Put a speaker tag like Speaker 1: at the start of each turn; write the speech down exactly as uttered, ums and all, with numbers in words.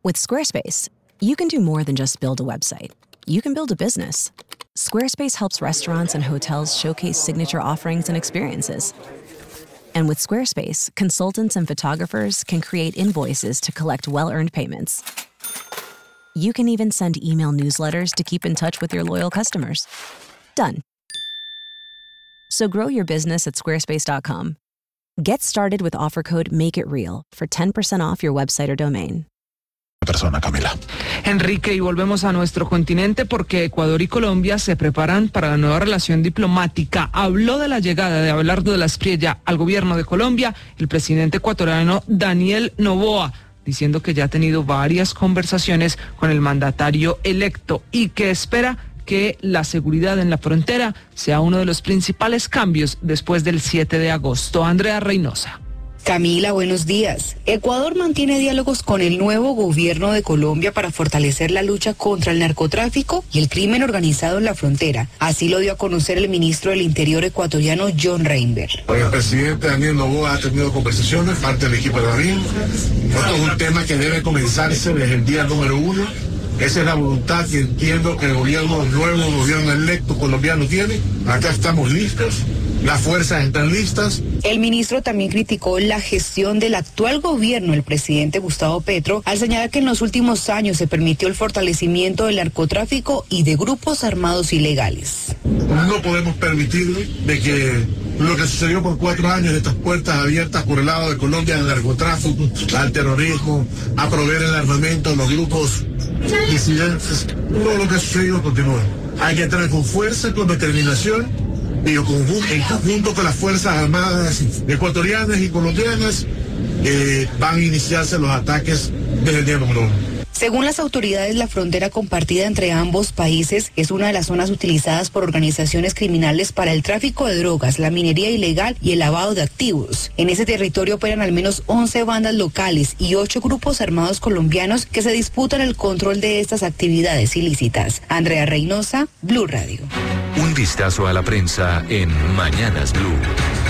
Speaker 1: With Squarespace, you can do more than just build a website. You can build a business. Squarespace helps restaurants and hotels showcase signature offerings and experiences. And with Squarespace, consultants and photographers can create invoices to collect well-earned payments. You can even send email newsletters to keep in touch with your loyal customers. Done. So grow your business at squarespace dot com. Get started with offer code MAKEITREAL for ten percent off your website or domain.
Speaker 2: Persona, Camila.
Speaker 3: Enrique, y volvemos a nuestro continente porque Ecuador y Colombia se preparan para la nueva relación diplomática. Habló de la llegada de Abelardo de la Espriella al gobierno de Colombia el presidente ecuatoriano Daniel Noboa, diciendo que ya ha tenido varias conversaciones con el mandatario electo y que espera que la seguridad en la frontera sea uno de los principales cambios después del siete de agosto. Andrea Reynosa.
Speaker 4: Camila, buenos días. Ecuador mantiene diálogos con el nuevo gobierno de Colombia para fortalecer la lucha contra el narcotráfico y el crimen organizado en la frontera. Así lo dio a conocer el ministro del Interior ecuatoriano, John Reinberg.
Speaker 5: El presidente Daniel Noboa ha tenido conversaciones, parte del equipo de Darín. Esto es un tema que debe comenzarse desde el día número uno. Esa es la voluntad que entiendo que el gobierno, el nuevo gobierno electo colombiano tiene. Acá estamos listos. Las fuerzas están listas.
Speaker 4: El ministro también criticó la gestión del actual gobierno, el presidente Gustavo Petro, al señalar que en los últimos años se permitió el fortalecimiento del narcotráfico y de grupos armados ilegales.
Speaker 5: No podemos permitir de que lo que sucedió por cuatro años, estas puertas abiertas por el lado de Colombia al narcotráfico, al terrorismo, a proveer el armamento a los grupos disidentes, todo lo que ha sucedido continúa. Hay que entrar con fuerza, con determinación, y en conjunto con las Fuerzas Armadas ecuatorianas y colombianas, eh, van a iniciarse los ataques desde el día número uno.
Speaker 4: Según las autoridades, la frontera compartida entre ambos países es una de las zonas utilizadas por organizaciones criminales para el tráfico de drogas, la minería ilegal y el lavado de activos. En ese territorio operan al menos once bandas locales y ocho grupos armados colombianos que se disputan el control de estas actividades ilícitas. Andrea Reynosa, Blue Radio.
Speaker 6: Un vistazo a la prensa en Mañanas Blue.